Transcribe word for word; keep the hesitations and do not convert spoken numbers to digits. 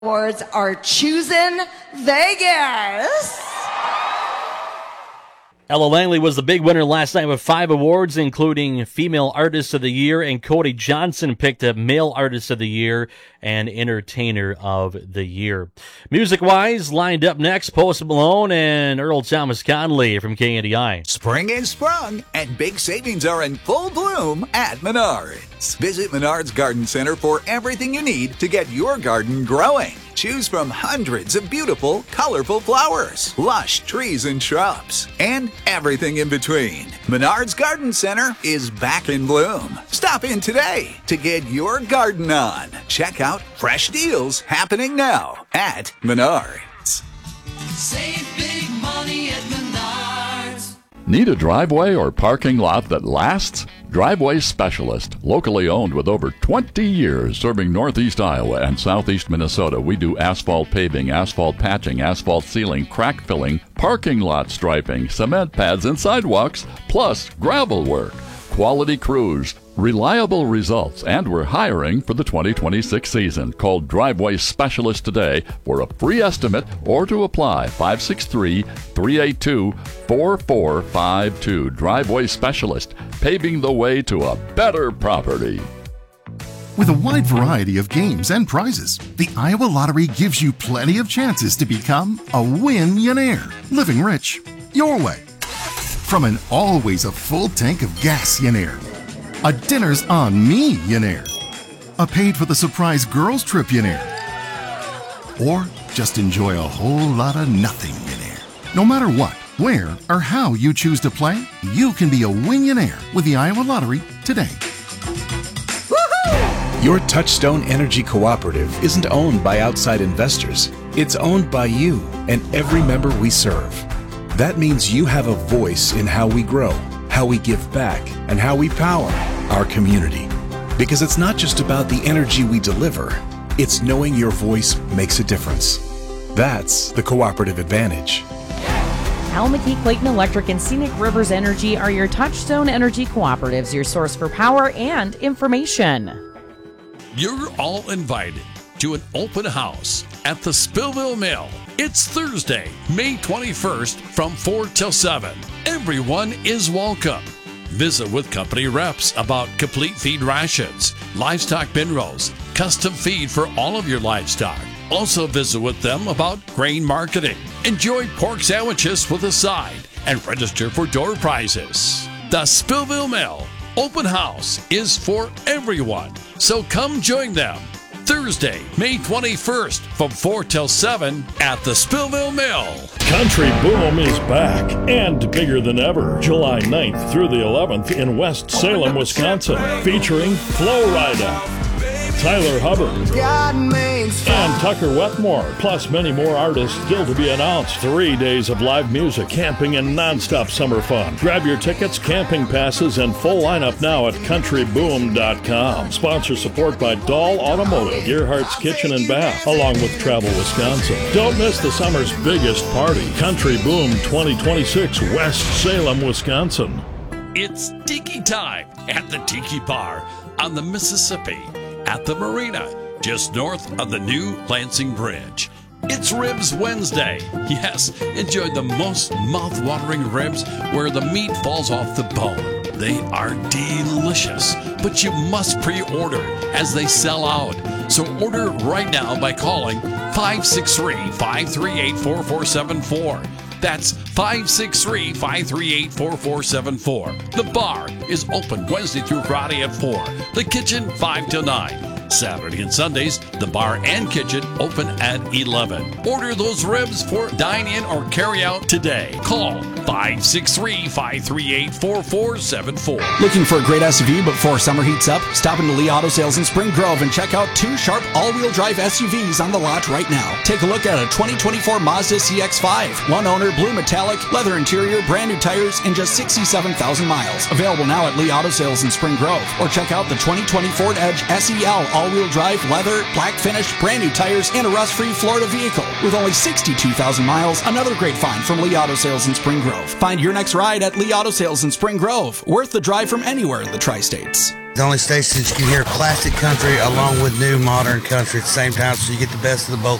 Awards are choosing Vegas. Ella Langley was the big winner last night with five awards, including Female Artist of the Year, and Cody Johnson picked up Male Artist of the Year and Entertainer of the Year. Music-wise, lined up next, Post Malone and Earl Thomas Conley from K N D I. Spring is sprung, and big savings are in full bloom at Menards. Visit Menards Garden Center for everything you need to get your garden growing. Choose from hundreds of beautiful, colorful flowers, lush trees and shrubs, and everything in between. Menards Garden Center is back in bloom. Stop in today to get your garden on. Check out fresh deals happening now at Menards. Save big money at Menards. Need a driveway or parking lot that lasts? Driveway Specialist, locally owned with over twenty years serving Northeast Iowa and Southeast Minnesota. We do asphalt paving, asphalt patching, asphalt sealing, crack filling, parking lot striping, cement pads and sidewalks, plus gravel work. Quality crews, reliable results, and we're hiring for the twenty twenty-six season. Call Driveway Specialist today for a free estimate or to apply. five six three, three eight two, four four five two. Driveway Specialist, paving the way to a better property. With a wide variety of games and prizes, the Iowa Lottery gives you plenty of chances to become a win-yonaire, living rich your way. From an always a full tank of gas-yonaire, a dinner's on me-yonaire, a paid for the surprise girls trip-yonaire, or just enjoy a whole lot of nothing-yonaire. No matter what, where, or how you choose to play, you can be a win-yonaire with the Iowa Lottery today. Your Touchstone Energy Cooperative isn't owned by outside investors. It's owned by you and every member we serve. That means you have a voice in how we grow, how we give back, and how we power our community. Because it's not just about the energy we deliver, it's knowing your voice makes a difference. That's the cooperative advantage. Al McKee Clayton Electric and Scenic Rivers Energy are your Touchstone Energy Cooperatives, your source for power and information. You're all invited to an open house at the Spillville Mill. It's Thursday, May twenty-first from four till seven. Everyone is welcome. Visit with company reps about complete feed rations, livestock bin rows, custom feed for all of your livestock. Also visit with them about grain marketing. Enjoy pork sandwiches with a side and register for door prizes. The Spillville Mill Open House is for everyone, so come join them. Thursday, May twenty-first from four till seven at the Spillville Mill. Country Boom is back and bigger than ever. July ninth through the eleventh in West Salem, Wisconsin, featuring Flo Rida, Tyler Hubbard, and Tucker Wetmore, plus many more artists still to be announced. Three days of live music, camping, and nonstop summer fun. Grab your tickets, camping passes, and full lineup now at country boom dot com. Sponsor support by Dahl Automotive, Gearhart's Kitchen and Bath, along with Travel Wisconsin. Don't miss the summer's biggest party, Country Boom twenty twenty-six, West Salem, Wisconsin. It's Tiki time at the Tiki Bar on the Mississippi at the Marina, just north of the new Lansing Bridge. It's Ribs Wednesday. Yes, enjoy the most mouth-watering ribs where the meat falls off the bone. They are delicious, but you must pre-order as they sell out. So order right now by calling five six three, five three eight, four four seven four. That's five six three, five three eight, four four seven four. The bar is open Wednesday through Friday at four. The kitchen, five till nine. Saturday and Sundays, the bar and kitchen open at eleven. Order those ribs for dine-in or carry-out today. Call five six three, five three eight, four four seven four. Looking for a great S U V before summer heats up? Stop into Lee Auto Sales in Spring Grove and check out two sharp all-wheel drive S U Vs on the lot right now. Take a look at a twenty twenty-four Mazda C X five. One owner, blue metallic, leather interior, brand new tires, and just sixty-seven thousand miles. Available now at Lee Auto Sales in Spring Grove. Or check out the twenty twenty Ford Edge S E L all-wheel drive, leather, black finish, brand new tires, and a rust-free Florida vehicle. With only sixty-two thousand miles, another great find from Lee Auto Sales in Spring Grove. Find your next ride at Lee Auto Sales in Spring Grove. Worth the drive from anywhere in the Tri-States. The only station that you can hear classic country along with new modern country at the same time, so you get the best of the both